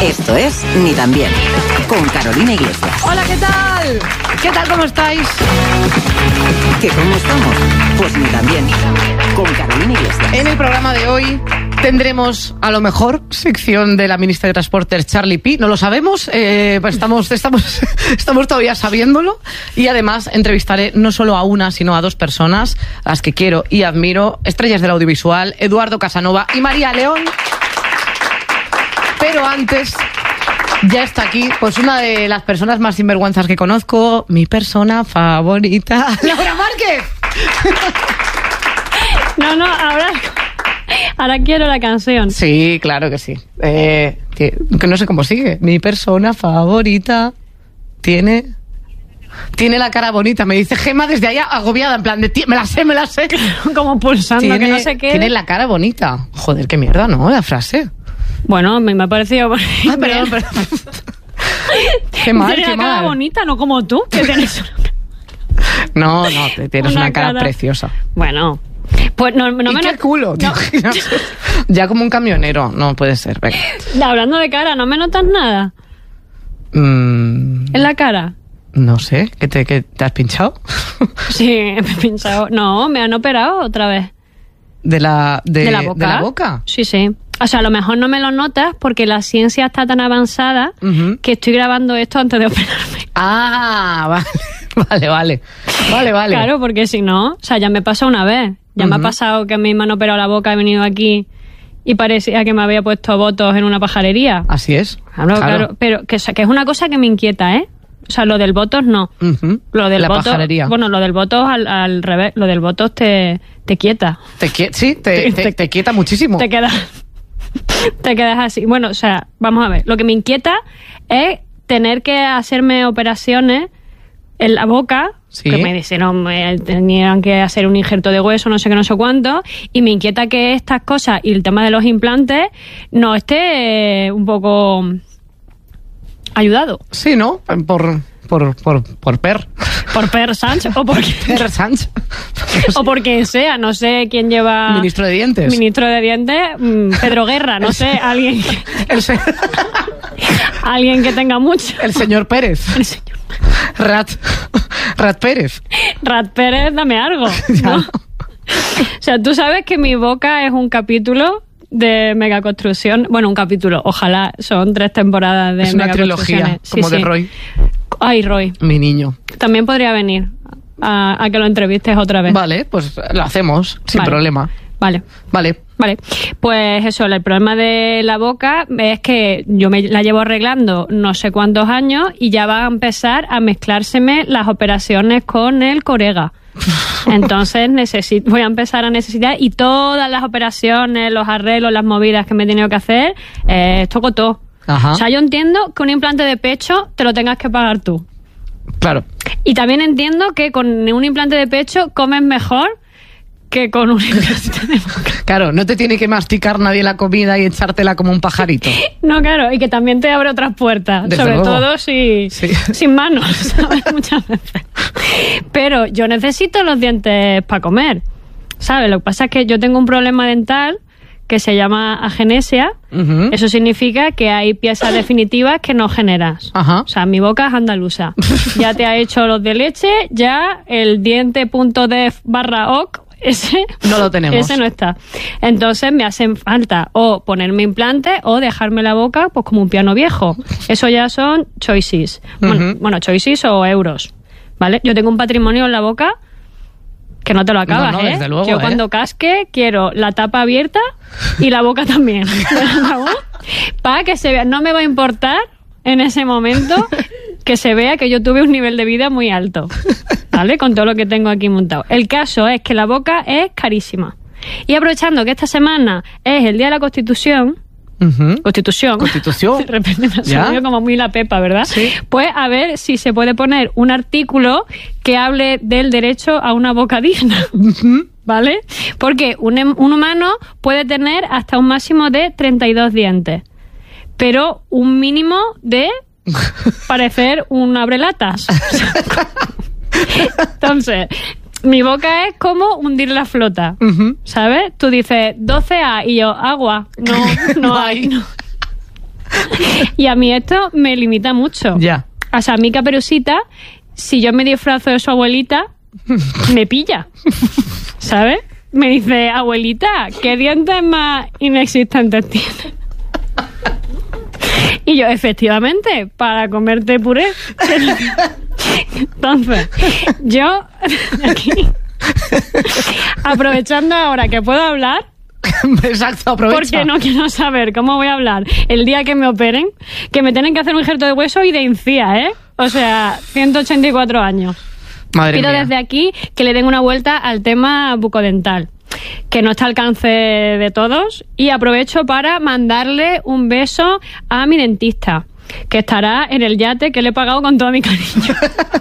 Esto es Ni Tan Bien, con Carolina Iglesias. Hola, ¿qué tal? ¿Qué tal? ¿Cómo estáis? ¿Qué cómo estamos? Pues Ni Tan Bien, con Carolina Iglesias. En el programa de hoy tendremos, a lo mejor, sección de la ministra de Transportes, Charlie Pi. No lo sabemos, pues estamos todavía sabiéndolo. Y además entrevistaré no solo a una, sino a dos personas, a las que quiero y admiro, estrellas del audiovisual, Eduardo Casanova y María León. Pero antes, ya está aquí, pues una de las personas más sinvergüenzas que conozco, mi persona favorita, Laura Márquez. No, ahora quiero la canción. Sí, claro que sí. Que no sé cómo sigue. Mi persona favorita tiene la cara bonita. Me dice Gemma desde allá agobiada, en plan de me la sé. Como pulsando, que no sé qué. Tiene la cara bonita. Joder, qué mierda, ¿no? La frase. Bueno, me ha parecido bonita. Ah, perdón. Qué mal, tienes qué una cara mal. bonita, no como tú, que tienes No, tienes una cara preciosa. Bueno, pues no ¿Y me qué culo? no. Ya como un camionero. No puede ser, venga. Hablando de cara, ¿no me notas nada? En la cara. No sé, ¿qué te has pinchado? Sí, me he pinchado. No, me han operado otra vez. ¿De la boca? ¿De la boca? Sí. O sea, a lo mejor no me lo notas porque la ciencia está tan avanzada que estoy grabando esto antes de operarme. Ah, vale. Claro, porque si no, o sea, ya me pasó una vez. Ya me ha pasado que a mí me han operado la boca, he venido aquí y parecía que me había puesto botox en una pajarería. Así es. Claro. Pero que es una cosa que me inquieta, ¿eh? O sea, lo del botox no. Lo del la botox, pajarería. Bueno, lo del botox al revés. Lo del botox te quieta. Te quieta muchísimo. Te quedas así. Bueno, o sea, vamos a ver. Lo que me inquieta es tener que hacerme operaciones en la boca. ¿Sí? Que me dijeron, tenían que hacer un injerto de hueso, no sé qué, no sé cuánto. Y me inquieta que estas cosas y el tema de los implantes no esté un poco ayudado. Sí, ¿no? Por Per. Por Per Sánchez o por Per Sánchez. o por quien sea, no sé quién lleva... Ministro de Dientes. Pedro Guerra, no sé, alguien que tenga mucho. El señor Pérez. El señor Rat Pérez. Rat Pérez, dame algo, ¿no? O sea, tú sabes que mi boca es un capítulo de Megaconstrucción. Bueno, un capítulo, ojalá, son 3 temporadas de Megaconstrucciones. Es una trilogía, como sí. de Roy. Ay, Roy. Mi niño. También podría venir a que lo entrevistes otra vez. Vale, pues lo hacemos, sin problema. Vale. Pues eso, el problema de la boca es que yo me la llevo arreglando no sé cuántos años y ya van a empezar a mezclárseme las operaciones con el corega. Entonces voy a empezar a necesitar, y todas las operaciones, los arreglos, las movidas que me he tenido que hacer, toco todo. Ajá. O sea, yo entiendo que un implante de pecho te lo tengas que pagar tú. Claro. Y también entiendo que con un implante de pecho comes mejor que con un implante de boca. Claro, no te tiene que masticar nadie la comida y echártela como un pajarito. No, claro, y que también te abre otras puertas. Desde sobre luego. todo sin manos, ¿sabes? Muchas veces. Pero yo necesito los dientes para comer, ¿sabes? Lo que pasa es que yo tengo un problema dental que se llama agenesia. Eso significa que hay piezas definitivas que no generas. Ajá. O sea, mi boca es andaluza. Ya te ha hecho los de leche, ya el diente.def/oc, ese no lo tenemos. Ese no está. Entonces me hacen falta o ponerme implantes o dejarme la boca pues como un piano viejo. Eso ya son choices. Bueno, choices o euros. ¿Vale? Yo tengo un patrimonio en la boca que no te lo acabas, no, desde luego, Yo cuando casque quiero la tapa abierta y la boca también. Para que se vea. No me va a importar en ese momento que se vea que yo tuve un nivel de vida muy alto, ¿vale? Con todo lo que tengo aquí montado. El caso es que la boca es carísima. Y aprovechando que esta semana es el Día de la Constitución, Constitución. De repente me ha salido como muy la pepa, ¿verdad? Sí. Pues a ver si se puede poner un artículo que hable del derecho a una boca digna. ¿Vale? Porque un humano puede tener hasta un máximo de 32 dientes, pero un mínimo de parecer un abrelatas. Entonces, mi boca es como hundir la flota, ¿sabes? Tú dices 12A y yo, agua. No hay. No. Y a mí esto me limita mucho. Ya. O sea, a mí Caperucita, si yo me disfrazo de su abuelita, me pilla. ¿Sabes? Me dice, abuelita, ¿qué dientes más inexistentes tienes? Y yo, efectivamente, para comerte puré. Entonces, yo aquí, aprovechando ahora que puedo hablar, Exacto, aprovecha. porque no quiero saber cómo voy a hablar el día que me operen, que me tienen que hacer un injerto de hueso y de encía, ¿eh? O sea, 184 años. Madre Pido mía. desde aquí que le den una vuelta al tema bucodental, que no está al alcance de todos, y aprovecho para mandarle un beso a mi dentista, que estará en el yate que le he pagado con todo mi cariño.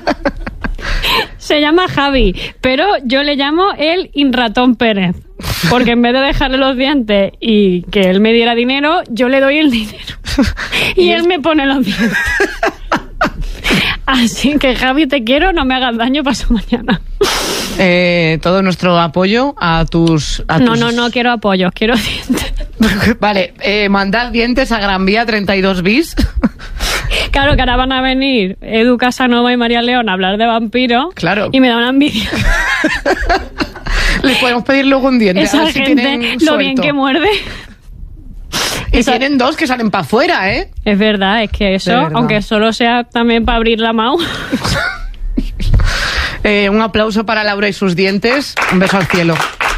Se llama Javi, pero yo le llamo el Inratón Pérez, porque en vez de dejarle los dientes y que él me diera dinero, yo le doy el dinero y él me pone los dientes. Así que, Javi, te quiero, no me hagas daño, paso mañana. Todo nuestro apoyo a tus... No quiero apoyos, quiero dientes. Vale, mandad dientes a Gran Vía 32 bis. Claro, que ahora van a venir Edu Casanova y María León a hablar de vampiros. Claro. Y me da una envidia. Les podemos pedir luego un diente. a Esa ver si gente, tienen lo bien suelto. que muerde. Y tienen dos que salen para afuera, ¿eh? Es verdad, es que De eso, verdad. aunque solo sea también para abrir la mano. Un aplauso para Laura y sus dientes. Un beso al cielo.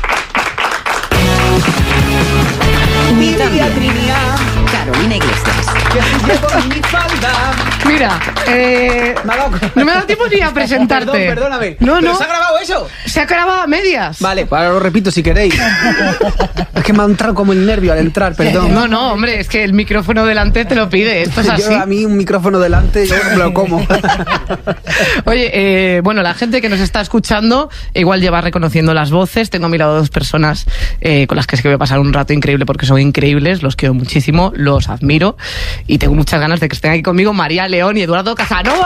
Trivia, trivia. Carolina Iglesias. Mi falda. Mira, no me ha dado tiempo ni a presentarte. Perdóname. No, ¿Pero no. se ha grabado eso? Se ha grabado a medias. Vale, ahora lo repito si queréis. Es que me ha entrado como el nervio al entrar, perdón. No, hombre, es que el micrófono delante te lo pide. Esto es así. Yo, a mí un micrófono delante, yo me lo como. Oye, bueno, la gente que nos está escuchando igual lleva reconociendo las voces. Tengo a mi lado dos personas con las que es que voy a pasar un rato increíble porque son increíbles, los quiero muchísimo, los admiro y tengo muchas ganas de que estén aquí conmigo María León y Eduardo Casanova.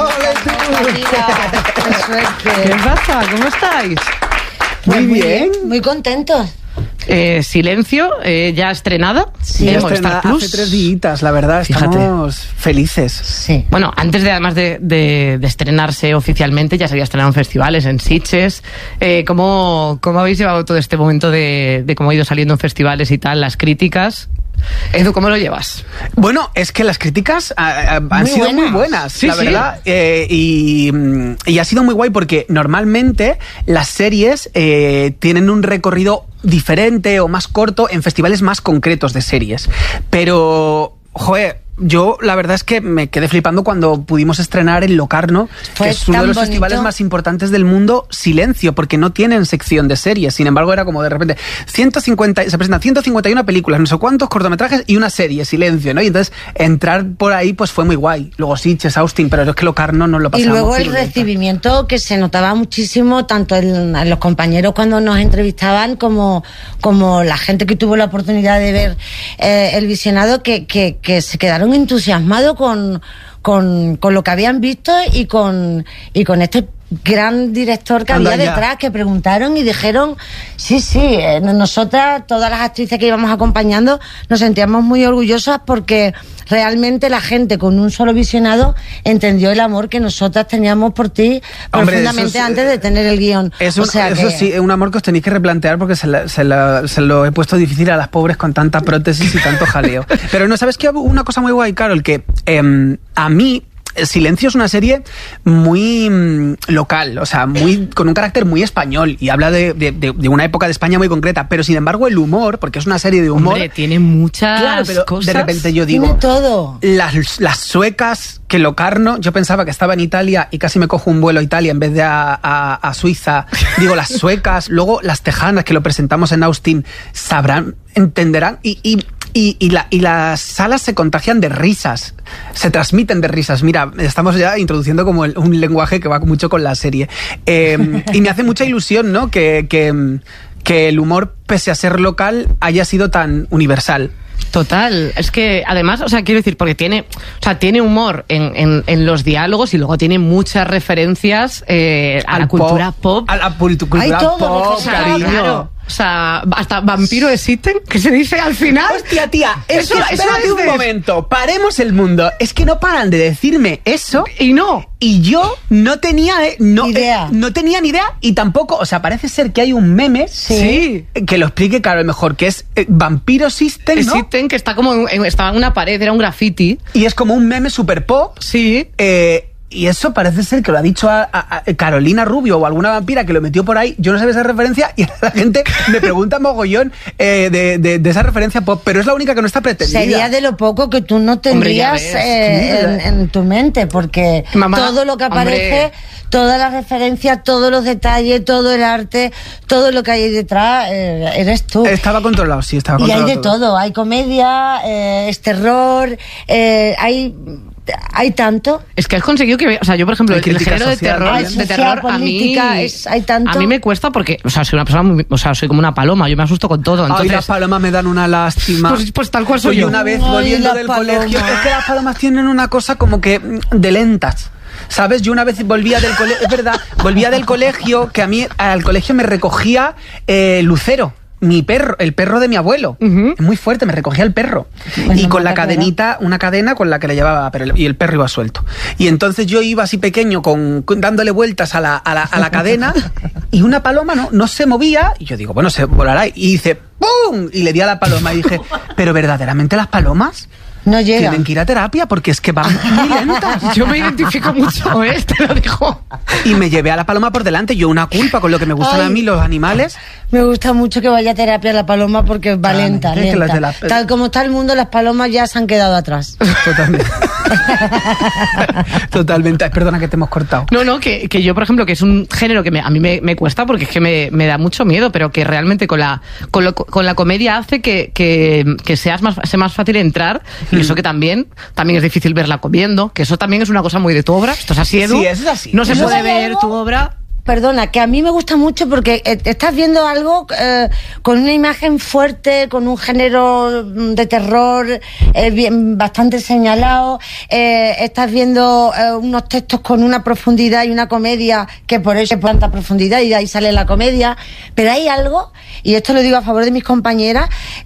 ¿Qué pasa? ¿Cómo estáis? Muy bien. Muy contentos. Silencio, ya estrenada. Sí. en Ya Movistar estrenada Plus. hace 3 días, la verdad, Fíjate. estamos felices. Sí. Bueno, antes además de estrenarse oficialmente, ya se había estrenado en festivales, en Sitges. ¿Cómo habéis llevado todo este momento de cómo ha ido saliendo en festivales y tal, las críticas? Edu, ¿cómo lo llevas? Bueno, es que las críticas han Muy sido buenas. muy buenas, Sí, la sí. verdad. Y ha sido muy guay porque normalmente las series tienen un recorrido diferente o más corto en festivales más concretos de series. Pero, joder, yo la verdad es que me quedé flipando cuando pudimos estrenar en Locarno, Fue que es uno tan de los bonito. festivales más importantes del mundo, Silencio, porque no tienen sección de series. Sin embargo, era como de repente se presentan 151 películas, no sé cuántos cortometrajes y una serie, Silencio, ¿no? Y entonces entrar por ahí pues fue muy guay. Luego Sitges, Austin, pero es que Locarno nos lo Y pasamos. luego el piruleta. recibimiento que se notaba muchísimo, tanto en los compañeros cuando nos entrevistaban como la gente que tuvo la oportunidad de ver el visionado, que se quedaron entusiasmados con lo que habían visto y con este gran director que Anda había ya. detrás, que preguntaron y dijeron, sí, nosotras, todas las actrices que íbamos acompañando, nos sentíamos muy orgullosas porque realmente la gente con un solo visionado entendió el amor que nosotras teníamos por ti Hombre, profundamente eso es, antes de tener el guión. Eso, O sea eso que- sí, es un amor que os tenéis que replantear porque se lo he puesto difícil a las pobres con tanta prótesis y tanto jaleo. Pero no, ¿sabes qué? Una cosa muy guay, Carol, que a mí Silencio es una serie muy local, o sea, con un carácter muy español y habla de una época de España muy concreta, pero sin embargo el humor, porque es una serie de humor... Hombre, tiene muchas Claro, pero cosas. de repente yo Tiene digo... todo. Las suecas, que Locarno, yo pensaba que estaba en Italia y casi me cojo un vuelo a Italia en vez de a Suiza. Digo, las suecas, luego las tejanas, que lo presentamos en Austin, sabrán, entenderán y las salas se contagian de risas, se transmiten de risas. Mira, estamos ya introduciendo como un lenguaje que va mucho con la serie. Y me hace mucha ilusión, ¿no? Que el humor, pese a ser local, haya sido tan universal. Total, es que además, o sea, quiero decir, porque tiene humor en los diálogos y luego tiene muchas referencias a la cultura pop. A la cultura Hay todo pop, reflejado, cariño. claro. O sea, hasta vampiro existen, que se dice al final. Hostia, tía, Eso espérate es un momento, paremos el mundo. Es que no paran de decirme eso. Y no. Y yo no tenía Idea. no tenía ni idea y tampoco, o sea, parece ser que hay un meme Sí. que lo explique claro mejor, que es Vampiro System, ¿no? Existen, que está como estaba en una pared, era un graffiti. Y es como un meme super pop. Sí. Y eso parece ser que lo ha dicho a Carolina Rubio o alguna vampira que lo metió por ahí. Yo no sabía esa referencia y la gente me pregunta mogollón de esa referencia pop, pero es la única que no está pretendida. Sería de lo poco que tú no tendrías Hombre, ya ves. en tu mente, porque Mamá, todo lo que aparece, hombre. todas las referencias, todos los detalles, todo el arte, todo lo que hay detrás, eres tú. Estaba controlado, sí, estaba Y hay controlado. de todo, hay comedia, es terror, hay tanto. Es que has conseguido que, o sea, yo por ejemplo, Hay el crítica género de social, terror, hay de social, terror a mí, política, hay tanto. a mí me cuesta porque, o sea, soy una persona muy, o sea, soy como una paloma, yo me asusto con todo, Ay, entonces las palomas me dan una lástima. pues tal cual soy Yo yo. una vez Ay, volviendo las del palomas. colegio, es que las palomas tienen una cosa como que de lentas. ¿Sabes? Yo una vez volvía del colegio, es verdad, volvía del colegio, que a mí al colegio me recogía Lucero, mi perro, el perro de mi abuelo. Ujú. Es muy fuerte, me recogía el perro. Pues Y no con me la acuerdo. cadenita, una cadena con la que le llevaba, y el perro iba suelto. Y entonces yo iba así pequeño, dándole vueltas a la cadena, y una paloma no se movía, y yo digo, bueno, se volará. Y hice ¡pum! Y le di a la paloma y dije, pero verdaderamente las palomas No llega. tienen que ir a terapia porque es que van muy lentas. Yo me identifico mucho, te lo digo. Y me llevé a la paloma por delante, yo una culpa con lo que me gustan Ay. a mí los animales. Me gusta mucho que vaya a terapia la paloma porque va lenta, es que las lenta. de la- Tal como está el mundo, las palomas ya se han quedado atrás. Totalmente. Totalmente. Ay, perdona que te hemos cortado. No, que yo, por ejemplo, que es un género que a mí me cuesta porque es que me da mucho miedo, pero que realmente con la comedia hace que sea más fácil entrar, y eso que también es difícil verla comiendo, que eso también es una cosa muy de tu obra. Esto es así, Edu. Sí, eso es así. No se Eso puede es ver algo- tu obra. Perdona, que a mí me gusta mucho porque estás viendo algo con una imagen fuerte, con un género de terror bastante señalado, estás viendo unos textos con una profundidad y una comedia que por eso es tanta profundidad y de ahí sale la comedia, pero hay algo, y esto lo digo a favor de mis compañeras,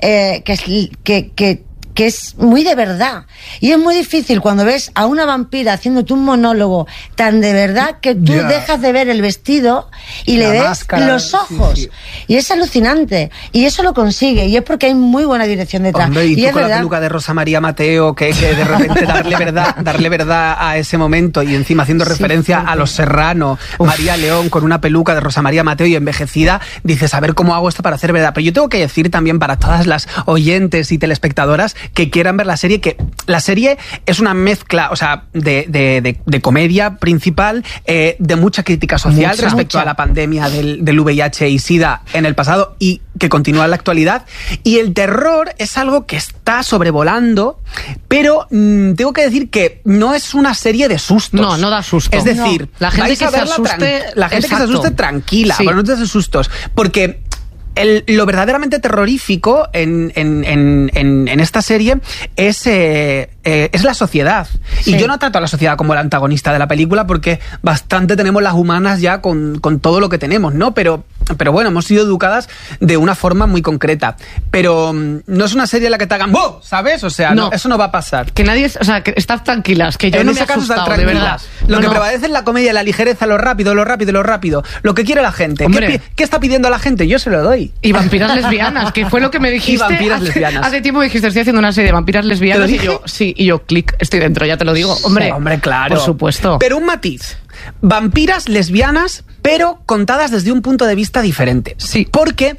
que es muy de verdad. Y es muy difícil cuando ves a una vampira haciéndote un monólogo tan de verdad que tú Ya. dejas de ver el vestido y La le ves máscara, los ojos. sí, sí. Y es alucinante. Y eso lo consigue. Y es porque hay muy buena dirección detrás. Hombre, y tú es con la verdad. peluca de Rosa María Mateo, que de repente darle verdad a ese momento, y encima haciendo Sí, referencia fuerte. a Los Serrano, María León con una peluca de Rosa María Mateo y envejecida, dices, a ver cómo hago esto para hacer verdad. Pero yo tengo que decir también para todas las oyentes y telespectadoras que quieran ver la serie, que la serie es una mezcla, o sea, de comedia principal, de mucha crítica social Mucha, respecto mucha. a la pandemia del VIH y SIDA en el pasado y que continúa en la actualidad. Y el terror es algo que está sobrevolando, pero tengo que decir que no es una serie de sustos. No da susto. Es decir, No. La gente vais a que se verla asuste, la gente que se exacto. asuste tranquila, Sí. pero no te des sustos, porque lo verdaderamente terrorífico en esta serie es la sociedad. Sí. Y yo no trato a la sociedad como el antagonista de la película, porque bastante tenemos las humanas ya con todo lo que tenemos, ¿no? Pero bueno, hemos sido educadas de una forma muy concreta. Pero no es una serie en la que te hagan ¡buh! ¿Sabes? O sea, No. eso no va a pasar. Que nadie, o sea, que estad tranquilas, que yo En no me he ese caso están asustado, de verdad. tranquilas. Lo No, que no. prevalece es la comedia, la ligereza, lo rápido. Lo que quiere la gente. Hombre. ¿Qué está pidiendo la gente? Yo se lo doy. Y vampiras lesbianas, que fue lo que me dijiste. Y vampiras lesbianas. Hace tiempo me dijiste, estoy haciendo una serie de vampiras lesbianas. ¿Te lo Y dije? yo, sí, y yo, clic, estoy dentro, ya te lo digo. Hombre, Claro. por supuesto. Pero un matiz. Vampiras lesbianas, pero contadas desde un punto de vista diferente. Sí. Porque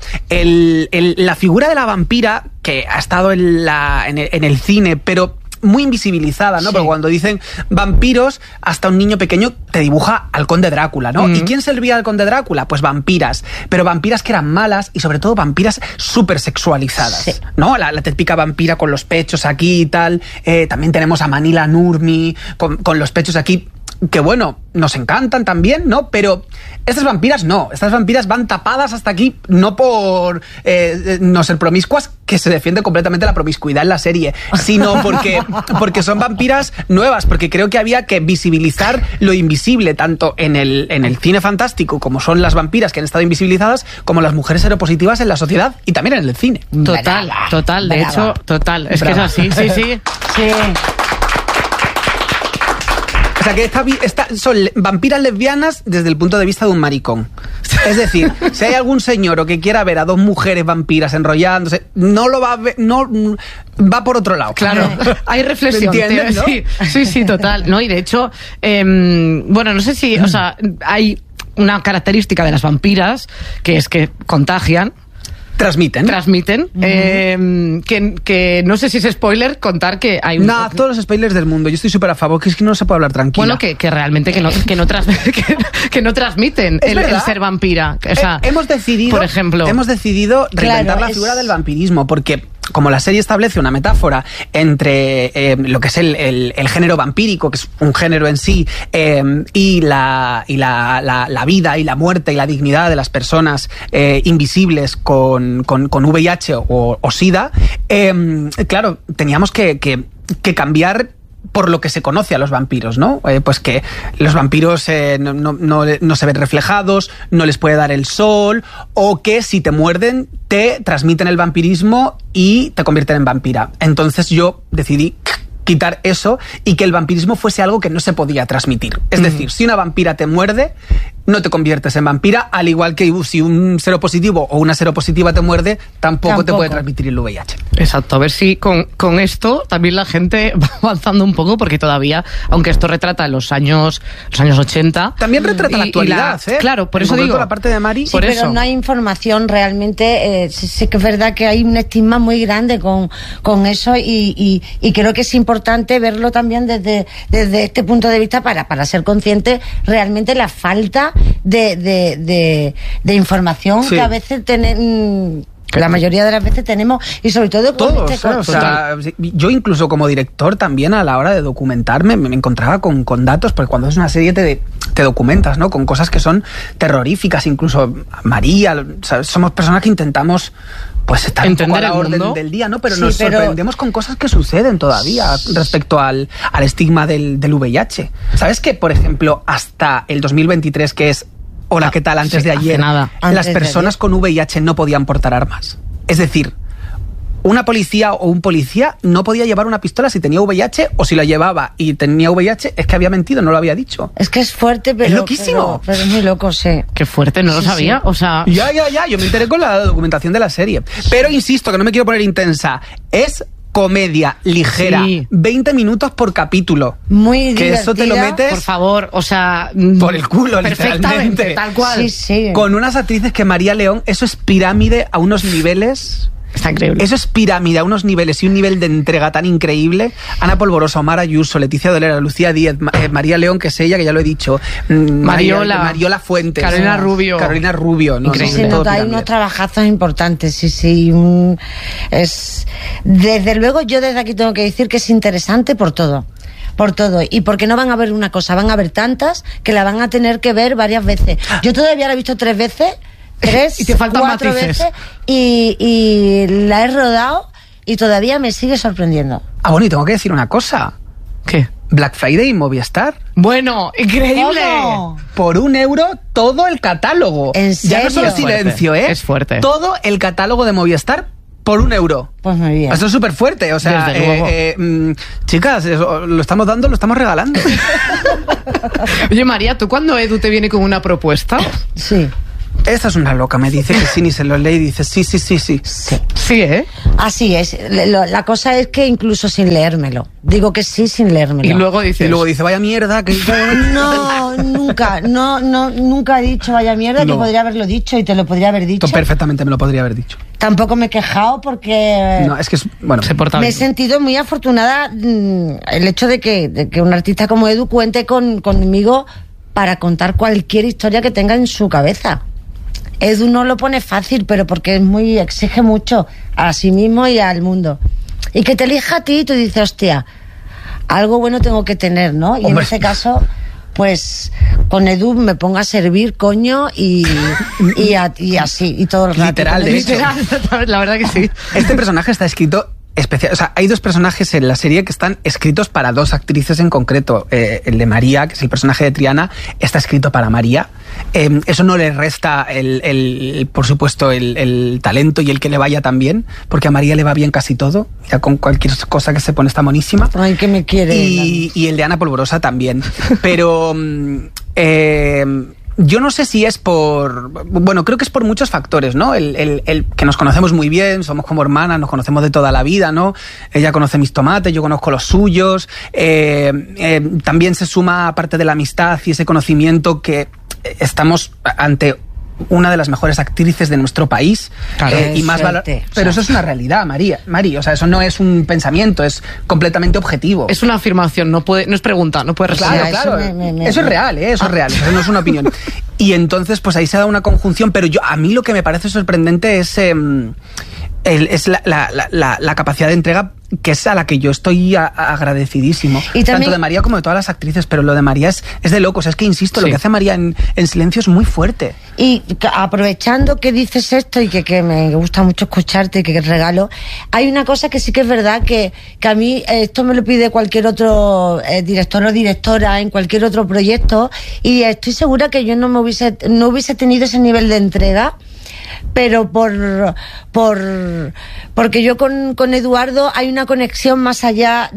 la figura de la vampira, que ha estado en el cine, pero muy invisibilizada, ¿no? Sí. Porque cuando dicen vampiros, hasta un niño pequeño te dibuja al conde Drácula, ¿no? ¿Y quién servía al conde Drácula? Pues vampiras. Pero vampiras que eran malas y sobre todo vampiras súper sexualizadas, Sí. ¿no? La típica vampira con los pechos aquí y tal. También tenemos a Manila Nurmi con los pechos aquí. que bueno, nos encantan también, ¿no? Pero estas vampiras no, estas vampiras van tapadas hasta aquí, no por no ser promiscuas, que se defiende completamente la promiscuidad en la serie, sino porque son vampiras nuevas, porque creo que había que visibilizar lo invisible, tanto en el cine fantástico, como son las vampiras que han estado invisibilizadas, como las mujeres seropositivas en la sociedad y también en el cine. Total, de hecho, total. Es que es así, sí. Sí. O sea que son vampiras lesbianas desde el punto de vista de un maricón. Es decir, si hay algún señor o que quiera ver a dos mujeres vampiras enrollándose, no lo va a ver, no va por otro lado. Claro, hay reflexión. ¿Entiendes, no? Sí, total. No, y de hecho, bueno, no sé si, o sea, hay una característica de las vampiras que es que contagian. Transmiten. Que no sé si es spoiler contar que hay Nada, todos los spoilers del mundo. Yo estoy súper a favor, que es que no se puede hablar tranquilo. Bueno, que realmente que no transmiten el ser vampira. O sea, hemos decidido, por ejemplo, reinventar la figura del vampirismo, porque como la serie establece una metáfora entre lo que es el género vampírico, que es un género en sí, y la vida y la muerte y la dignidad de las personas invisibles con VIH o SIDA, claro, teníamos que cambiar por lo que se conoce a los vampiros, ¿no? Pues que los vampiros no se ven reflejados, no les puede dar el sol, o que si te muerden te transmiten el vampirismo y te convierten en vampira. Entonces yo decidí quitar eso y que el vampirismo fuese algo que no se podía transmitir. Es decir, si una vampira te muerde, no te conviertes en vampira, al igual que si un seropositivo o una seropositiva te muerde, tampoco te puede transmitir el VIH. Exacto, a ver si con esto también la gente va avanzando un poco, porque todavía, aunque esto retrata los años 80... También retrata la actualidad, Claro, por eso digo... la parte de Mari... Sí, pero no hay información realmente. Sí que es verdad que hay un estigma muy grande con eso y creo que es importante verlo también desde este punto de vista para ser consciente realmente la falta de información que a veces la mayoría de las veces tenemos, y sobre todo con todos, o sea, yo incluso como director también a la hora de documentarme me encontraba con datos, porque cuando es una serie te documentas, ¿no? Con cosas que son terroríficas, incluso María, o sea, somos personas que intentamos pues estar un poco a la orden del día, ¿no? Pero nos sorprendemos con cosas que suceden todavía respecto al estigma del VIH. ¿Sabes que, por ejemplo, hasta el 2023, que es hola, ¿qué tal? Antes de ayer, las personas con VIH no podían portar armas? Es decir, una policía o un policía no podía llevar una pistola si tenía VIH, o si la llevaba y tenía VIH es que había mentido, no lo había dicho. Es que es fuerte, pero... Es loquísimo. Pero es muy loco, sí. Qué fuerte, no lo sabía, o sea... Ya, yo me enteré con la documentación de la serie. Pero insisto, que no me quiero poner intensa, es comedia ligera, 20 minutos por capítulo. Muy que divertida. Eso te lo metes... Por favor, o sea... por el culo, perfectamente, tal cual. Sí. Con unas actrices que María León, eso es pirámide a unos niveles... Está increíble. Eso es pirámide a unos niveles y un nivel de entrega tan increíble. Ana Polvorosa, Omar Ayuso, Leticia Dolera, Lucía Díez, María León, que es ella, que ya lo he dicho, Mariola Fuentes, Carolina Rubio, ¿no? Sí, hay unos trabajazos importantes, sí. Desde luego, yo desde aquí tengo que decir que es interesante por todo. Y porque no van a ver una cosa, van a ver tantas que la van a tener que ver varias veces. Yo todavía la he visto 3 veces. Y te faltan 4 matices. veces y la he rodado y todavía me sigue sorprendiendo. Ah, bueno, y tengo que decir una cosa. ¿Qué? Black Friday y Movistar. Bueno, increíble. ¿Cómo? Por €1 todo el catálogo. ¿En serio? Ya no solo silencio, Es fuerte. Todo el catálogo de Movistar por €1. Pues muy bien. Eso es súper fuerte, o sea, chicas, lo estamos dando, lo estamos regalando. Oye, María, ¿tú cuando Edu te viene con una propuesta? Sí. Esta es una loca, me dice que sí, ni se lo lee y dice sí. Sí, ¿eh? Así es. La cosa es que incluso sin leérmelo. Digo que sí sin leérmelo. Y luego dice, vaya mierda, que... No, nunca he dicho vaya mierda, que podría haberlo dicho y te lo podría haber dicho. Perfectamente me lo podría haber dicho. Tampoco me he quejado porque... No, es que bueno, se porta me he bien. sentido muy afortunada el hecho de que un artista como Edu cuente conmigo para contar cualquier historia que tenga en su cabeza. Edu no lo pone fácil, pero porque exige mucho a sí mismo y al mundo. Y que te elija a ti y tú dices, hostia, algo bueno tengo que tener, ¿no? Y en este caso, pues con Edu me pongo a servir, coño, y así, y todo el rato. Literal, de hecho. La verdad que sí. Este personaje está escrito especial, o sea, hay dos personajes en la serie que están escritos para dos actrices en concreto. El de María, que es el personaje de Triana, está escrito para María. Eso no le resta por supuesto, el talento y el que le vaya tan bien, porque a María le va bien casi todo, ya con cualquier cosa que se pone está monísima. Ay, que me quiere. Y el de Ana Polvorosa también. Pero yo no sé si es bueno, creo que es por muchos factores, ¿no? El que nos conocemos muy bien, somos como hermanas, nos conocemos de toda la vida, ¿no? Ella conoce mis tomates, yo conozco los suyos. También se suma, aparte de la amistad y ese conocimiento, que estamos ante una de las mejores actrices de nuestro país. Claro, y más pero eso es una realidad, María, o sea, eso no es un pensamiento, es completamente objetivo. Es una afirmación, no es pregunta, no puede responder. Claro. Eso es real, eso es real, eso no es una opinión. Y entonces, pues ahí se da una conjunción, pero a mí lo que me parece sorprendente es la capacidad de entrega, que es a la que yo estoy agradecidísimo. Y también, tanto de María como de todas las actrices, pero lo de María es de locos. Es que, insisto, lo que hace María en Silencio es muy fuerte. Y aprovechando que dices esto y que me gusta mucho escucharte y que regalo, hay una cosa que sí que es verdad, que a mí esto me lo pide cualquier otro director o directora en cualquier otro proyecto, y estoy segura que yo no hubiese tenido ese nivel de entrega, pero porque yo con Eduardo hay una conexión más allá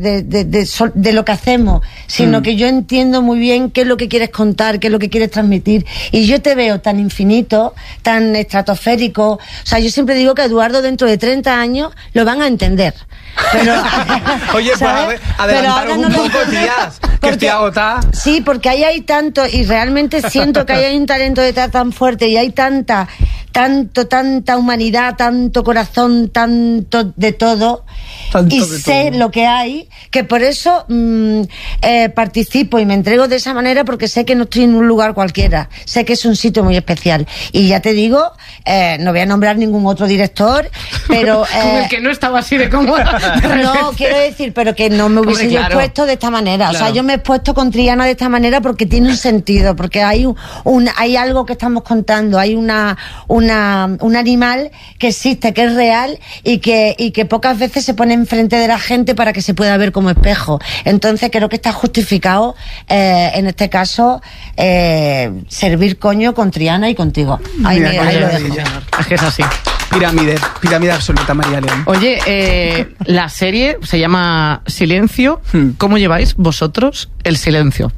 de lo que hacemos, sino que yo entiendo muy bien qué es lo que quieres contar, qué es lo que quieres transmitir, y yo te veo tan infinito, tan estratosférico. O sea, yo siempre digo que Eduardo dentro de 30 años lo van a entender. Pero, oye, pues adelantaros un poco, tías, que estoy agotada. Sí, porque ahí hay tanto, y realmente siento que ahí hay un talento detrás tan fuerte, y hay tanta humanidad, tanto corazón, tanto de todo, y sé lo que hay, que por eso participo y me entrego de esa manera, porque sé que no estoy en un lugar cualquiera, sé que es un sitio muy especial. Y ya te digo, no voy a nombrar ningún otro director, pero con el que no estaba así de cómoda. No, quiero decir, pero que no me hubiese yo puesto de esta manera. Claro. O sea, yo me he puesto con Triana de esta manera porque tiene un sentido, porque hay hay algo que estamos contando, hay un animal que existe, que es real, y que pocas veces se pone enfrente de la gente para que se pueda ver como espejo. Entonces creo que está justificado, en este caso, servir coño con Triana y contigo. Ahí lo dejo. Es que es así. Pirámide absoluta, María León. Oye, la serie se llama Silencio. ¿Cómo lleváis vosotros el silencio?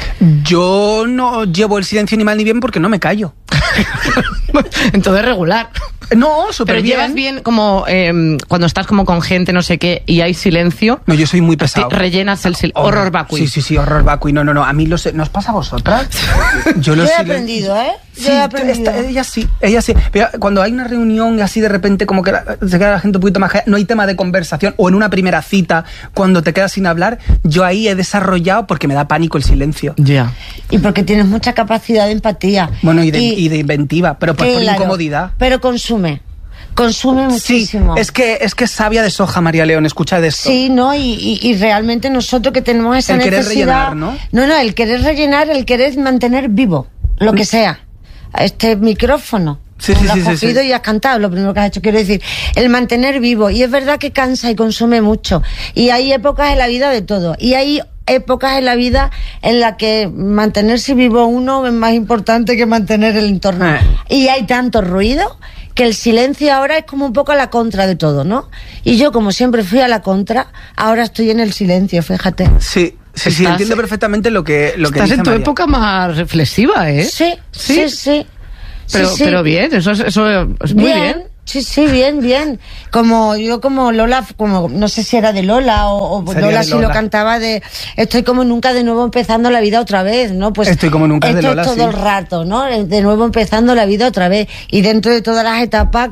Yo no llevo el silencio ni mal ni bien porque no me callo. Entonces regular. No, súper bien. Pero llevas bien como cuando estás como con gente, no sé qué, y hay silencio. No, yo soy muy pesado. Rellenas el silencio. Horror vacui. Sí, horror vacui. No. A mí ¿no os pasa a vosotras? Yo he aprendido, ¿eh? Sí, ella sí. Pero cuando hay una reunión así de repente como que se queda la gente un poquito más... No hay tema de conversación, o en una primera cita, cuando te quedas sin hablar, yo ahí he desarrollado, porque me da pánico el silencio. Ya. Y porque tienes mucha capacidad de empatía. Bueno, y de inventiva, pero por incomodidad. Pero consume muchísimo. Sí, es que es sabia de soja, María León, escucha de esto. Sí, ¿no? Y realmente nosotros que tenemos esa necesidad... El querer rellenar, ¿no? No, el querer rellenar, el querer mantener vivo, lo que sea. Este micrófono. Lo has cogido y has cantado, lo primero que has hecho, quiero decir, el mantener vivo. Y es verdad que cansa y consume mucho. Y hay épocas en la vida de todo. Y hay épocas en la vida en la que mantenerse vivo uno es más importante que mantener el entorno. Y hay tanto ruido que el silencio ahora es como un poco a la contra de todo, ¿no? Y yo, como siempre fui a la contra, ahora estoy en el silencio, fíjate. Sí, entiendo perfectamente lo que estás dice en tu María. Época más reflexiva, ¿eh? Sí. Pero bien, eso es muy bien. Sí, bien. Como Lola, como no sé si era de Lola o Lola si lo cantaba de estoy como nunca de nuevo empezando la vida otra vez, ¿no? Pues estoy como nunca de Lola, esto es todo el rato, ¿no? De nuevo empezando la vida otra vez, y dentro de todas las etapas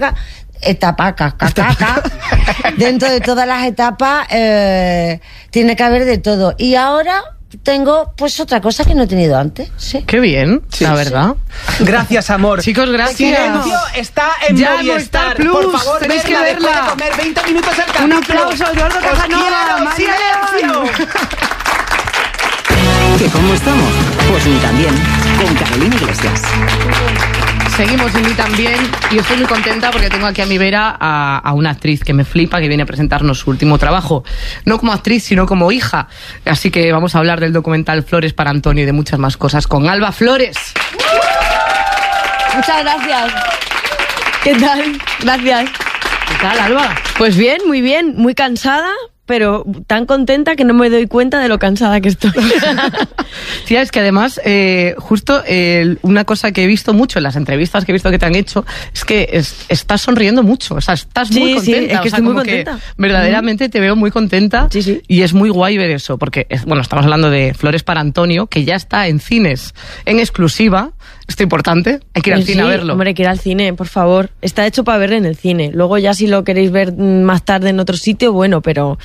dentro de todas las etapas tiene que haber de todo. Y ahora tengo pues otra cosa que no he tenido antes. Sí. Qué bien, la verdad. Gracias, amor. Chicos, gracias. Silencio está en Movistar Plus. Por favor, tenéis que verla. Después de comer 20 minutos el capítulo. Un aplauso a Eduardo Casanova. ¡Silencio! ¿Que cómo estamos? Pues ni tan bien, con Carolina Iglesias. Seguimos en mí también y estoy muy contenta porque tengo aquí a mi vera a una actriz que me flipa, que viene a presentarnos su último trabajo, no como actriz sino como hija, así que vamos a hablar del documental Flores para Antonio y de muchas más cosas con Alba Flores. Muchas gracias. ¿Qué tal? Gracias. ¿Qué tal, Alba? Pues bien, muy cansada, pero tan contenta que no me doy cuenta de lo cansada que estoy. Tía, es que además, justo una cosa que he visto mucho en las entrevistas que he visto que te han hecho, es que estás sonriendo mucho, o sea, estás muy contenta. Sí, es que estoy muy contenta. Verdaderamente te veo muy contenta. Sí. Y es muy guay ver eso, porque, estamos hablando de Flores para Antonio, que ya está en cines, en exclusiva. Esto es importante, hay que ir al cine a verlo. Hombre, hay que ir al cine, por favor. Está hecho para verlo en el cine. Luego ya si lo queréis ver más tarde en otro sitio, bueno, pero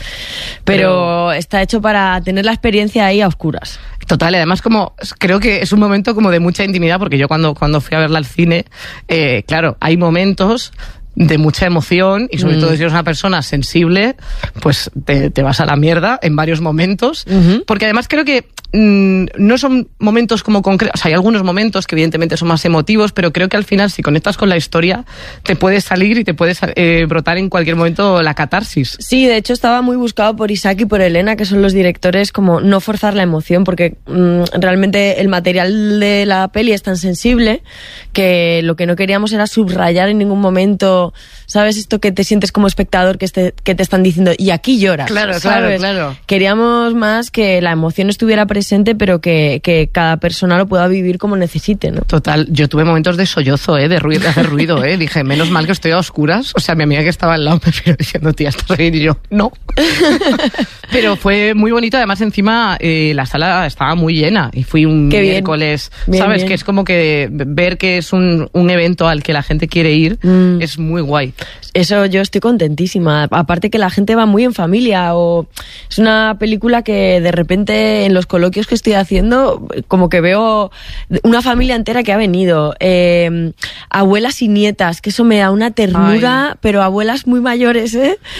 está hecho para tener la experiencia ahí a oscuras. Total, y además creo que es un momento como de mucha intimidad, porque yo cuando fui a verla al cine, claro, hay momentos de mucha emoción y sobre todo si eres una persona sensible, pues te vas a la mierda en varios momentos, porque además creo que no son momentos como concretos, o sea, hay algunos momentos que evidentemente son más emotivos, pero creo que al final si conectas con la historia te puedes salir y te puedes brotar en cualquier momento la catarsis. Sí, de hecho estaba muy buscado por Isaac y por Elena, que son los directores, como no forzar la emoción, porque realmente el material de la peli es tan sensible que lo que no queríamos era subrayar en ningún momento, ¿sabes? Esto que te sientes como espectador que te están diciendo, y aquí lloras. Claro, ¿sabes? claro. Queríamos más que la emoción estuviera presente, pero que cada persona lo pueda vivir como necesite, ¿no? Total, yo tuve momentos de sollozo, de hacer ruido, dije, menos mal que estoy a oscuras, o sea, mi amiga que estaba al lado me vino diciendo, tía, ¿estás ahí? Y yo, no. Pero fue muy bonito, además encima la sala estaba muy llena y fui un miércoles, bien, ¿sabes? bien. Que es como que ver que es un evento al que la gente quiere ir es muy guay. Eso, yo estoy contentísima. Aparte que la gente va muy en familia, o es una película que de repente en los coloquios que estoy haciendo como que veo una familia entera que ha venido, abuelas y nietas, que eso me da una ternura. Ay. Pero abuelas muy mayores,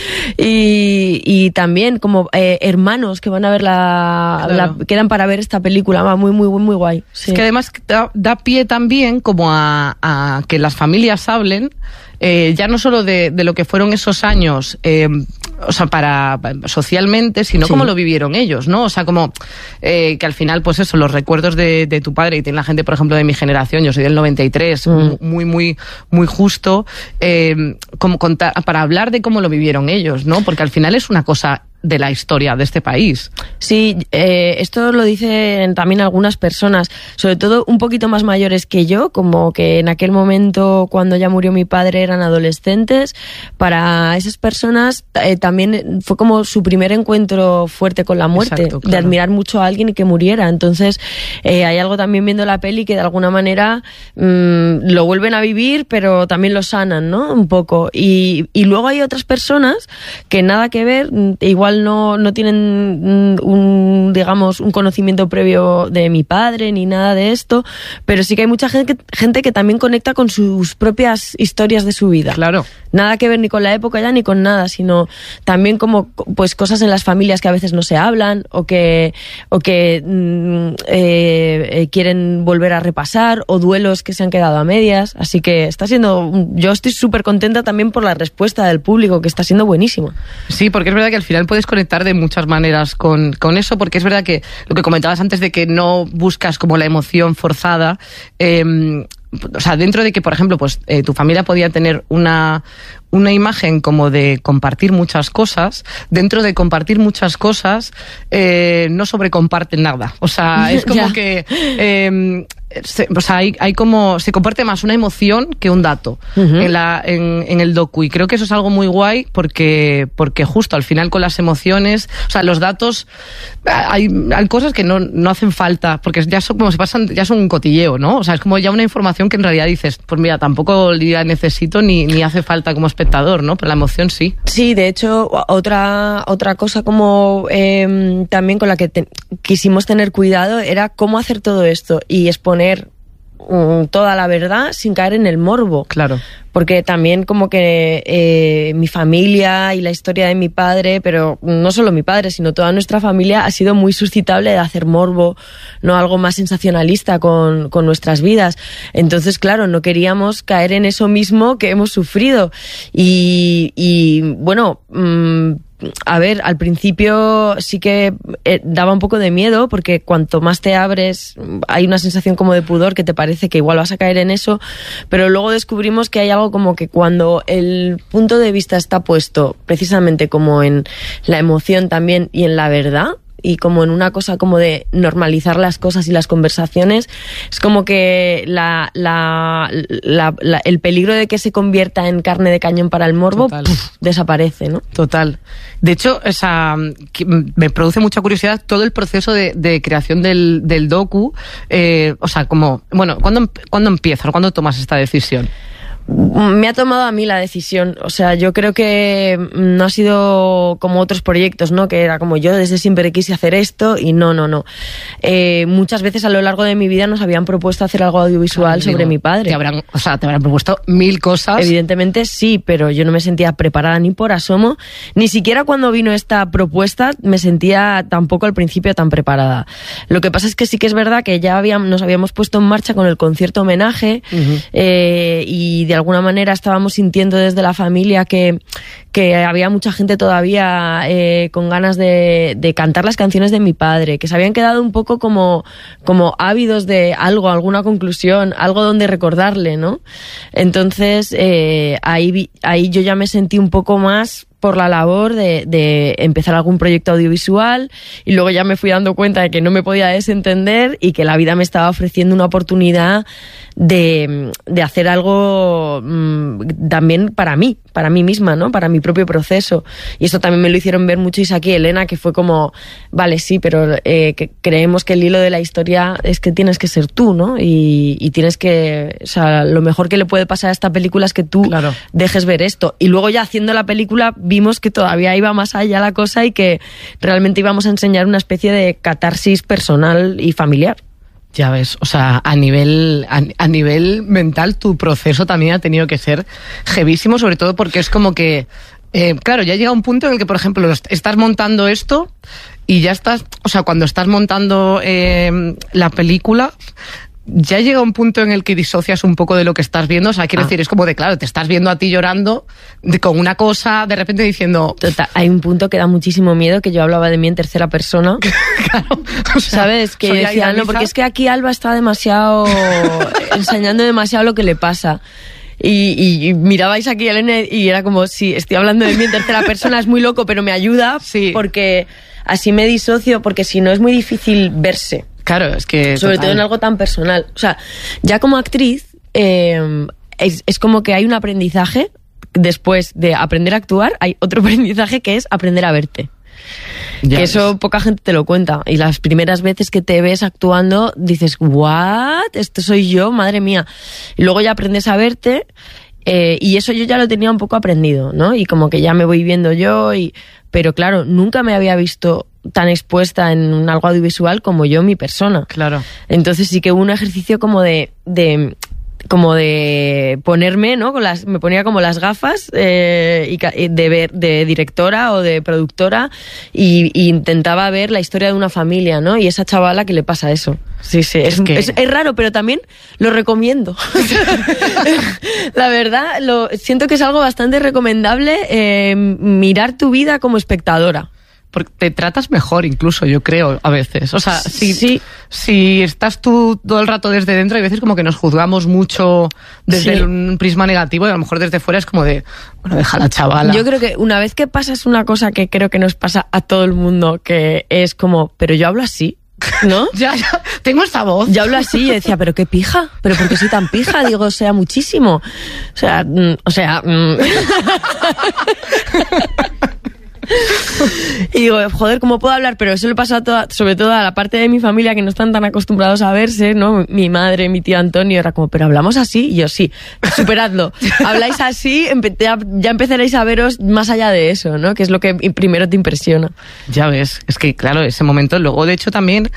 y también como hermanos que van a ver quedan para ver esta película. Va muy guay. Sí. Es que además da pie también como a que las familias hablen, ya no solo de lo que fueron esos años, o sea, para socialmente, sino cómo lo vivieron ellos, ¿no? O sea, como que al final, pues eso, los recuerdos de tu padre, y tiene la gente, por ejemplo, de mi generación, yo soy del 93, muy justo, como para hablar de cómo lo vivieron ellos, ¿no? Porque al final es una cosa de la historia de este país. Sí, esto lo dicen también algunas personas, sobre todo un poquito más mayores que yo, como que en aquel momento cuando ya murió mi padre eran adolescentes. Para esas personas también fue como su primer encuentro fuerte con la muerte. Exacto, claro. De admirar mucho a alguien y que muriera. Entonces hay algo también viendo la peli que de alguna manera lo vuelven a vivir, pero también lo sanan, ¿no? Un poco. Y luego hay otras personas que nada que ver, igual no tienen un conocimiento previo de mi padre ni nada de esto, pero sí que hay mucha gente que también conecta con sus propias historias de su vida. Claro. Nada que ver ni con la época ya ni con nada, sino también como pues cosas en las familias que a veces no se hablan o que quieren volver a repasar, o duelos que se han quedado a medias. Así que yo estoy súper contenta también por la respuesta del público, que está siendo buenísima. Sí, porque es verdad que al final puedes conectar de muchas maneras con eso, porque es verdad que lo que comentabas antes de que no buscas como la emoción forzada, o sea, dentro de que, por ejemplo, pues tu familia podía tener una imagen como de compartir muchas cosas, dentro de compartir muchas cosas no sobrecomparten nada. O sea, es como que hay como se comparte más una emoción que un dato en el docu, y creo que eso es algo muy guay porque justo al final con las emociones, o sea, los datos hay cosas que no hacen falta porque ya son como se pasan, ya son un cotilleo, ¿no? O sea, es como ya una información que en realidad dices, pues mira, tampoco la necesito ni hace falta como espectador, ¿no? Pero la emoción sí. Sí, de hecho, otra cosa como también con la que quisimos tener cuidado era cómo hacer todo esto y exponer toda la verdad sin caer en el morbo. Claro. Porque también como que mi familia y la historia de mi padre, pero no solo mi padre, sino toda nuestra familia ha sido muy suscitable de hacer morbo, no algo más sensacionalista con nuestras vidas. Entonces, claro, no queríamos caer en eso mismo que hemos sufrido. Y bueno, a ver, al principio sí que daba un poco de miedo, porque cuanto más te abres hay una sensación como de pudor, que te parece que igual vas a caer en eso, pero luego descubrimos que hay algo como que cuando el punto de vista está puesto precisamente como en la emoción también y en la verdad, y como en una cosa como de normalizar las cosas y las conversaciones, es como que el peligro de que se convierta en carne de cañón para el morbo desaparece, ¿no? Total. De hecho, me produce mucha curiosidad todo el proceso de creación del docu. O sea, como, bueno, ¿cuándo empiezas? ¿Cuándo tomas esta decisión? Me ha tomado a mí la decisión. O sea, yo creo que no ha sido como otros proyectos, ¿no? Que era como yo desde siempre quise hacer esto y no. Muchas veces a lo largo de mi vida nos habían propuesto hacer algo audiovisual sobre mi padre. Te habrán propuesto 1000 cosas. Evidentemente sí, pero yo no me sentía preparada ni por asomo. Ni siquiera cuando vino esta propuesta me sentía tampoco al principio tan preparada. Lo que pasa es que sí que es verdad que ya nos habíamos puesto en marcha con el concierto homenaje, y de alguna manera estábamos sintiendo desde la familia que había mucha gente todavía con ganas de cantar las canciones de mi padre, que se habían quedado un poco como ávidos de algo, alguna conclusión, algo donde recordarle, ¿no? Entonces ahí yo ya me sentí un poco más por la labor de empezar algún proyecto audiovisual, y luego ya me fui dando cuenta de que no me podía desentender y que la vida me estaba ofreciendo una oportunidad de hacer algo también para mí misma, ¿no? Para mi propio proceso. Y eso también me lo hicieron ver mucho Isaac y Elena, que fue como, vale, sí, pero que creemos que el hilo de la historia es que tienes que ser tú, ¿no? Y tienes que, o sea, lo mejor que le puede pasar a esta película es que tú dejes ver esto. Y luego ya haciendo la película vimos que todavía iba más allá la cosa y que realmente íbamos a enseñar una especie de catarsis personal y familiar. Ya ves, o sea, a nivel mental tu proceso también ha tenido que ser heavísimo, sobre todo porque es como que, claro, ya llega un punto en el que, por ejemplo, estás montando esto y ya estás, o sea, cuando estás montando la película, ya llega un punto en el que disocias un poco de lo que estás viendo. O sea, quiero decir, es como de, claro, te estás viendo a ti llorando con una cosa, de repente diciendo... Total, hay un punto que da muchísimo miedo, que yo hablaba de mí en tercera persona. Claro, o sea, ¿sabes? Que decía, no, porque es que aquí Alba está demasiado... enseñando demasiado lo que le pasa. Y mirabais aquí a Elena y era como, sí, estoy hablando de mí en tercera persona, es muy loco, pero me ayuda, sí, porque así me disocio, porque si no es muy difícil verse. Claro, es que... Sobre todo en algo tan personal. O sea, ya como actriz, es como que hay un aprendizaje, después de aprender a actuar, hay otro aprendizaje que es aprender a verte. Ya que eso poca gente te lo cuenta. Y las primeras veces que te ves actuando, dices, ¿what? ¿Esto soy yo? Madre mía. Y luego ya aprendes a verte, y eso yo ya lo tenía un poco aprendido, ¿no? Y como que ya me voy viendo yo, pero claro, nunca me había visto tan expuesta en algo audiovisual como yo, mi persona. Claro. Entonces sí que hubo un ejercicio como de ponerme, ¿no? Me ponía como las gafas de directora o de productora y intentaba ver la historia de una familia, ¿no? Y esa chavala que le pasa eso. Sí, es raro, pero también lo recomiendo. La verdad, siento que es algo bastante recomendable, mirar tu vida como espectadora. Porque te tratas mejor incluso, yo creo, a veces. O sea, si estás tú todo el rato desde dentro, hay veces como que nos juzgamos mucho desde un prisma negativo, y a lo mejor desde fuera es como de, bueno, deja la chavala. Yo creo que una vez que pasas una cosa que creo que nos pasa a todo el mundo, que es como, pero yo hablo así, ¿no? ya, tengo esta voz. Yo hablo así y decía, pero qué pija, pero ¿por qué soy tan pija? Digo, o sea, muchísimo. Y digo, joder, ¿cómo puedo hablar? Pero eso le pasa sobre todo a la parte de mi familia que no están tan acostumbrados a verse, ¿no? Mi madre, mi tío Antonio, era como, ¿pero hablamos así? Y yo, sí, superadlo. Habláis así, ya empezaréis a veros más allá de eso, ¿no? Que es lo que primero te impresiona. Ya ves, es que claro, ese momento, luego de hecho también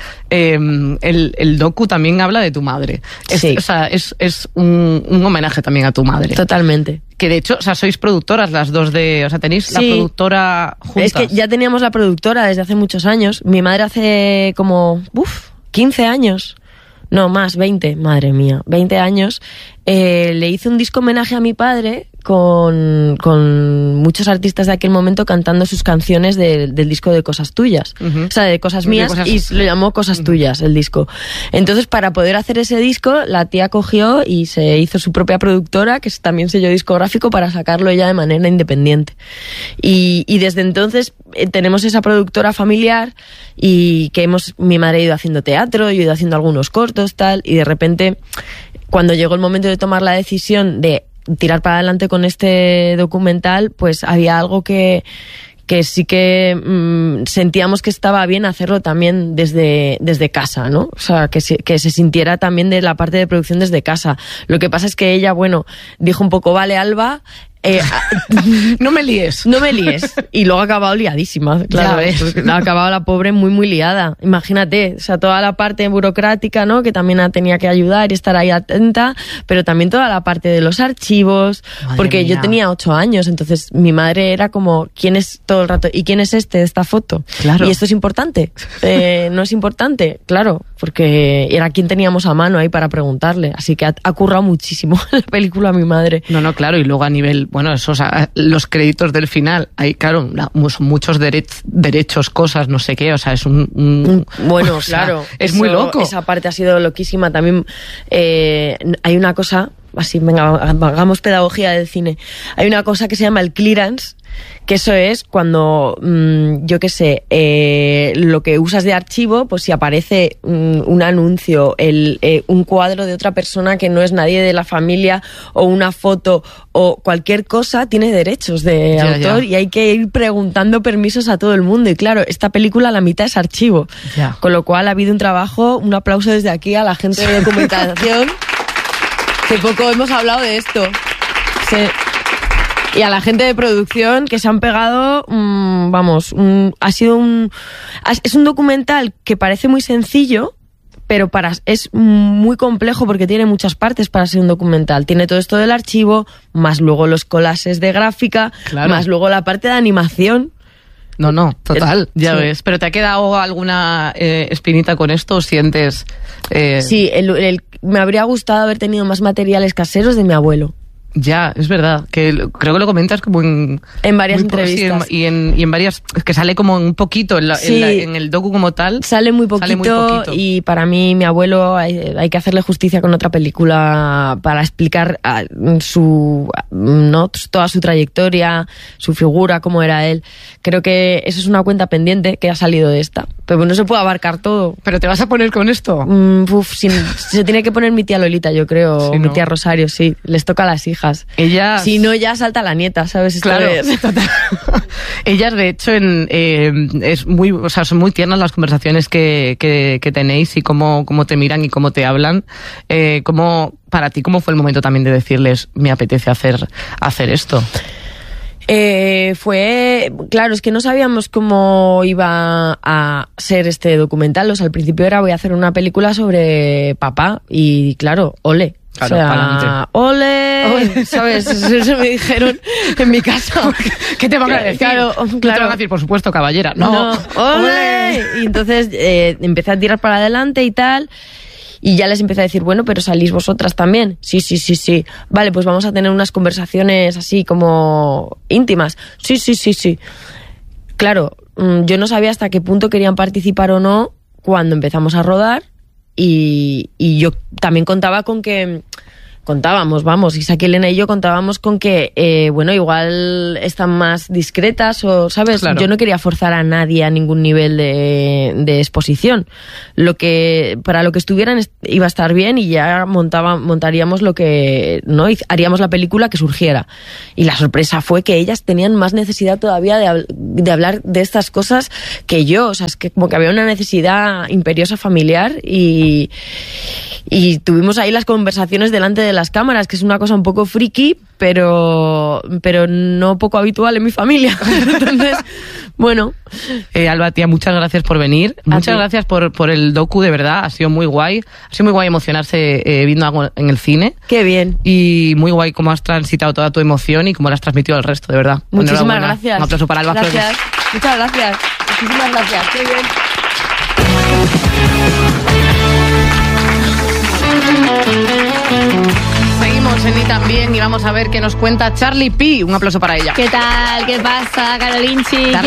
el docu también habla de tu madre. Sí. O sea, es un homenaje también a tu madre. Totalmente. Que de hecho, o sea, sois productoras las dos o sea, tenéis la productora juntas. Es que ya teníamos la productora desde hace muchos años. Mi madre hace como, 15 años. No, más, 20, madre mía, 20 años. Le hice un disco homenaje a mi padre con muchos artistas de aquel momento cantando sus canciones del disco de Cosas Tuyas. O sea, de Cosas Mías, y lo llamó Cosas Tuyas, el disco. Entonces, para poder hacer ese disco, la tía cogió y se hizo su propia productora, que es también sello discográfico, para sacarlo ya de manera independiente. Y desde entonces tenemos esa productora familiar y que mi madre ha ido haciendo teatro, yo he ido haciendo algunos cortos, tal, y de repente, cuando llegó el momento de tomar la decisión de tirar para adelante con este documental, pues había algo que sí que sentíamos que estaba bien hacerlo también desde casa, ¿no? O sea, que se sintiera también de la parte de producción desde casa. Lo que pasa es que ella, dijo un poco, vale, Alba, no me líes. No me líes. Y luego ha acabado liadísima, claro. Ha acabado la pobre muy, muy liada. Imagínate, o sea, toda la parte burocrática, ¿no? Que también tenía que ayudar y estar ahí atenta, pero también toda la parte de los archivos, madre porque mía. Yo tenía 8 años, entonces mi madre era como, ¿quién es todo el rato? ¿Y quién es de esta foto? Claro. ¿Y esto es importante? ¿No es importante? Claro, porque era quien teníamos a mano ahí para preguntarle. Así que ha currado muchísimo la película a mi madre. No, claro, y luego a nivel, eso, o sea, los créditos del final, hay, claro, muchos derechos, cosas, no sé qué, o sea, es bueno, claro. Es muy loco. Esa parte ha sido loquísima. También hay una cosa, así, venga, hagamos pedagogía del cine. Hay una cosa que se llama el clearance, que eso es cuando, yo qué sé, lo que usas de archivo, pues si aparece un anuncio, un cuadro de otra persona que no es nadie de la familia, o una foto, o cualquier cosa, tiene derechos de autor, y hay que ir preguntando permisos a todo el mundo. Y claro, esta película, la mitad es archivo. Ya. Con lo cual ha habido un trabajo, un aplauso desde aquí a la gente de documentación, que poco hemos hablado de esto. Sí. Y a la gente de producción que se han pegado, es un documental que parece muy sencillo, pero es muy complejo porque tiene muchas partes para ser un documental. Tiene todo esto del archivo, más luego los collages de gráfica, claro, más luego la parte de animación. No, total, ya ves. ¿Pero te ha quedado alguna espinita con esto o sientes...? Sí, me habría gustado haber tenido más materiales caseros de mi abuelo. Ya, es verdad, que creo que lo comentas como en varias entrevistas. Sí, y en varias, que sale como un poquito en el docu como tal. Sale muy poquito, y para mí, mi abuelo, hay que hacerle justicia con otra película para explicar toda su trayectoria, su figura, cómo era él. Creo que eso es una cuenta pendiente que ha salido de esta. Pero no se puede abarcar todo. ¿Pero te vas a poner con esto? Se tiene que poner mi tía Lolita, yo creo, sí, mi tía Rosario, sí. Les toca a las hijas. Ellas... Si no, ya salta la nieta, ¿sabes? Claro, total. Ellas, de hecho, son muy tiernas las conversaciones que tenéis y cómo te miran y cómo te hablan. Para ti, ¿cómo fue el momento también de decirles, me apetece hacer esto? Claro, es que no sabíamos cómo iba a ser este documental. O sea, al principio voy a hacer una película sobre papá y, claro, ole. Claro, o sea, ¡ole! ¿Sabes? Eso me dijeron en mi casa. ¿Qué te van a decir? Claro. Te van a decir, por supuesto, caballera. No. ¡Ole! Y entonces empecé a tirar para adelante y tal. Y ya les empecé a decir, bueno, pero salís vosotras también. Sí. Vale, pues vamos a tener unas conversaciones así como íntimas. Sí. Claro, yo no sabía hasta qué punto querían participar o no cuando empezamos a rodar. Y yo también contaba con que Isaac, Elena y yo contábamos con que, bueno, igual están más discretas o, ¿sabes? Claro. Yo no quería forzar a nadie a ningún nivel de exposición. Para lo que estuvieran iba a estar bien y ya montaríamos lo que, ¿no? Haríamos la película que surgiera. Y la sorpresa fue que ellas tenían más necesidad todavía de hablar de estas cosas que yo. O sea, es que como que había una necesidad imperiosa familiar y tuvimos ahí las conversaciones delante de las cámaras, que es una cosa un poco friki, pero no poco habitual en mi familia. Entonces, bueno. Alba, tía, muchas gracias por venir. Muchas gracias por el docu, de verdad. Ha sido muy guay. Ha sido muy guay emocionarse viendo algo en el cine. Qué bien. Y muy guay cómo has transitado toda tu emoción y cómo la has transmitido al resto, de verdad. Muchísimas Enhorabuena. gracias. Un aplauso para Alba Gracias. Flores. Muchas gracias. Muchísimas gracias. Qué bien. Seguimos en Y También y vamos a ver qué nos cuenta Charlie P. Un aplauso para ella. ¿Qué tal? ¿Qué pasa, Carolinchi?